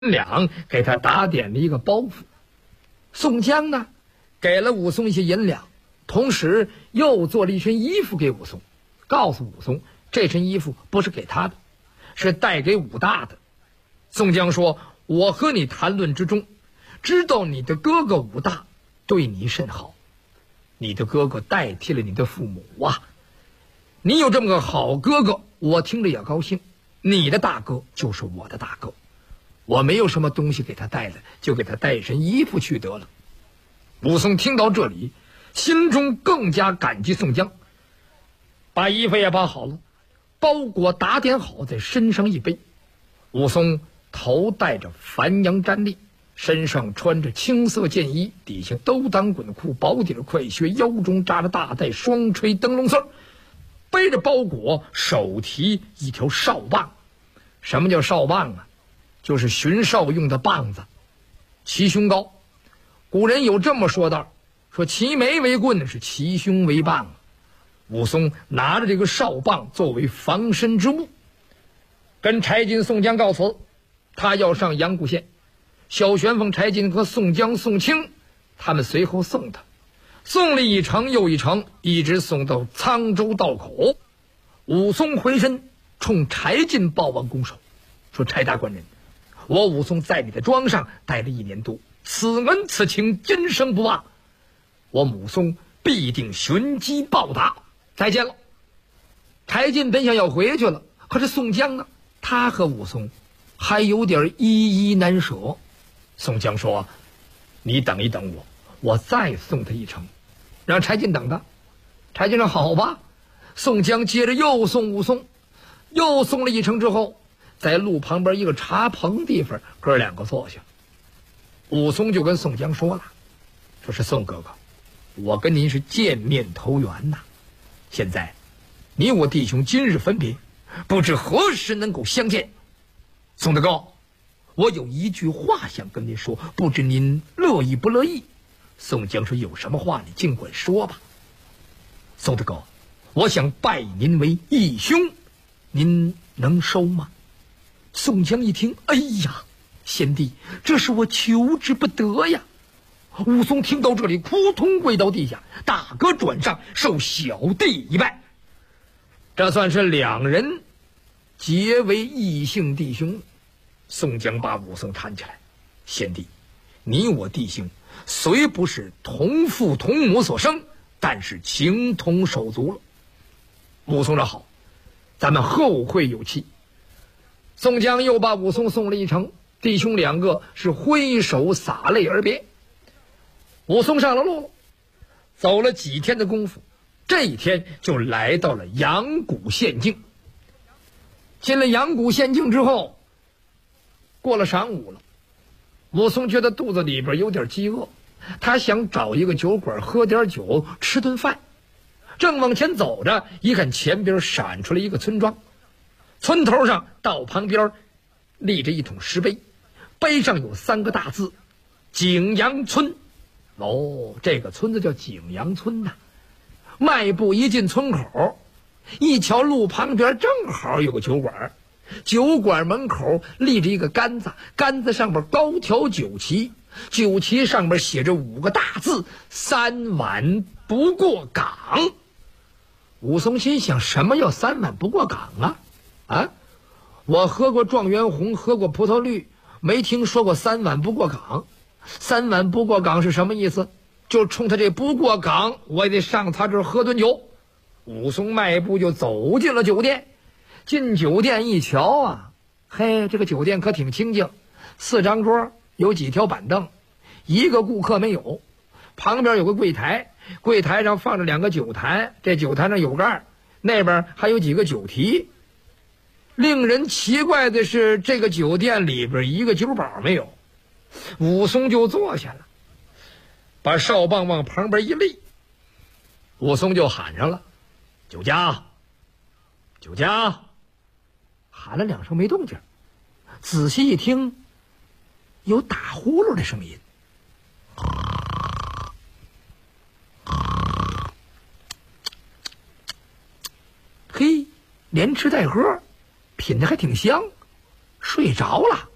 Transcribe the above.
两给他打点了一个包袱。宋江呢，给了武松一些银两，同时又做了一身衣服给武松，告诉武松这身衣服不是给他的，是带给武大的。宋江说：“我和你谈论之中，知道你的哥哥武大对你甚好，你的哥哥代替了你的父母啊，你有这么个好哥哥，我听着也高兴。你的大哥就是我的大哥，我没有什么东西给他带的，就给他带一身衣服去得了。”武松听到这里，心中更加感激宋江，把衣服也包好了，包裹打点好，在身上一背。武松头戴着繁阳毡笠，身上穿着青色箭衣，底下兜裆滚裤，薄底快靴，腰中扎着大带双垂灯笼丝，背着包裹，手提一条哨棒。什么叫哨棒啊？就是巡哨用的棒子，齐胸高。古人有这么说道，说齐眉为棍，是齐胸为棒。武松拿着这个哨棒作为防身之物，跟柴进、宋江告辞，他要上阳谷县。小旋风柴进和宋江、宋清他们随后送他，送了一程又一程，一直送到沧州道口。武松回身冲柴进报完拱手，说：“柴大官人，我武松在你的庄上待了1年多，此恩此情今生不忘，我武松必定寻机报答。再见了。”柴进本想要回去了，可是宋江呢，他和武松还有点依依难舍。宋江说：“你等一等我再送他一程。”让柴进等他。柴进说：“好吧。”宋江接着又送武松，又送了一程之后，在路旁边一个茶棚地方，哥两个坐下。武松就跟宋江说了，说是宋哥哥，我跟您是见面投缘呐，现在你我弟兄今日分别，不知何时能够相见。宋大哥，我有一句话想跟您说，不知您乐意不乐意？宋江说：“有什么话你尽管说吧。”宋大哥，我想拜您为义兄，您能收吗？宋江一听，哎呀，贤弟，这是我求之不得呀。武松听到这里，扑通跪到地下，大哥转上，受小弟一拜。这算是两人结为异姓弟兄。宋江把武松搀起来：“贤弟，你我弟兄虽不是同父同母所生，但是情同手足了。”武松说：“好，咱们后会有期。”宋江又把武松送了一程，弟兄两个是挥手洒泪而别。武松上了路，走了几天的功夫，这一天就来到了阳谷县境。进了阳谷县境之后，过了晌午了，武松觉得肚子里边有点饥饿，他想找一个酒馆喝点酒，吃顿饭。正往前走着，一看前边闪出来一个村庄，村头上道旁边立着一桶石碑，碑上有3个大字：景阳村。哦，这个村子叫景阳村呐。迈步一进村口，一瞧路旁边正好有个酒馆，酒馆门口立着一个杆子，杆子上边高挑酒旗，酒旗上边写着5个大字：3碗不过岗。武松心想，什么叫3碗不过岗啊？我喝过状元红，喝过葡萄绿，没听说过3碗不过岗。3碗不过岗是什么意思？就冲他这不过岗，我也得上他这儿喝顿酒。武松迈步就走进了酒店。进酒店一瞧啊，嘿，这个酒店可挺清静，4张桌，有几条板凳，一个顾客没有。旁边有个柜台，柜台上放着2个酒坛，这酒坛上有盖，那边还有几个酒提。令人奇怪的是，这个酒店里边一个酒保没有。武松就坐下了，把哨棒往旁边一立，武松就喊上了：“酒家，酒家！”喊了2声没动静，仔细一听，有打呼噜的声音。嘿，连吃带喝，品的还挺香，睡着了。